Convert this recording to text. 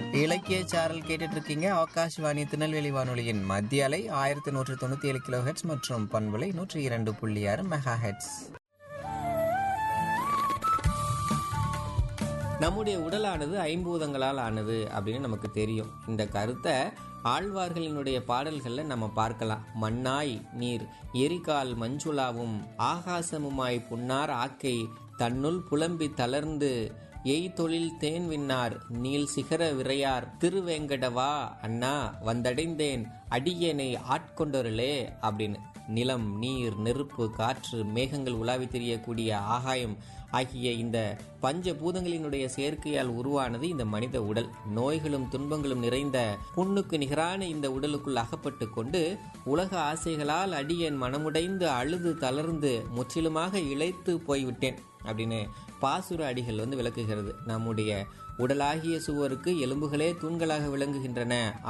இலக்கிய சாரல் கேட்டுட்டு இருக்கீங்க. ஆகாஷ்வாணி திருநெல்வேலி வானொலியின் மத்திய அலை 1197 கிலோ ஹெட்ஸ் மற்றும் பண்பலை 102.6 மெகா ஹெட்ஸ். நம்முடைய உடலானது ஐம்பூதங்களால் ஆனது அப்படின்னு நமக்கு தெரியும். இந்த கருத்தை ஆழ்வார்களினுடைய பாடல்களில் நம்ம பார்க்கலாம். மண்ணாய் நீர் எரிகால் மஞ்சுளாவும் ஆகாசமுமாய் புன்னார் ஆக்கை தன்னுள் புலம்பி தளர்ந்து எய்தொழில் தேன் விண்ணார் நீல் சிகர விரையார் திருவேங்கடவா அண்ணா வந்தடைந்தேன் அடியேனை ஆட்கொண்டொருளே அப்படின்னு நிலம், நீர், நெருப்பு, காற்று, மேகங்கள் உலாவி தெரியக்கூடிய ஆகாயம் ஆகிய இந்த பஞ்ச பூதங்களினுடைய சேர்க்கையால் உருவானது இந்த மனித உடல். நோய்களும் துன்பங்களும் நிறைந்த புண்ணுக்கு நிகரான இந்த உடலுக்குள் அகப்பட்டு கொண்டு உலக ஆசைகளால் அடியேன் மனமுடைந்து அழுது தளர்ந்து முற்றிலுமாக இழைத்து போய்விட்டேன் அப்படின்னு பாசுர அடிகள் விளக்குகிறது. நம்முடைய உடலாகிய சுவருக்கு எலும்புகளே தூண்களாக விளங்குகின்றன